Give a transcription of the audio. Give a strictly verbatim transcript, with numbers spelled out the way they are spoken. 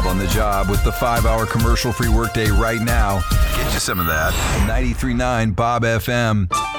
on the job with the five-hour commercial-free workday right now. Get you some of that. ninety-three point nine Bob F M.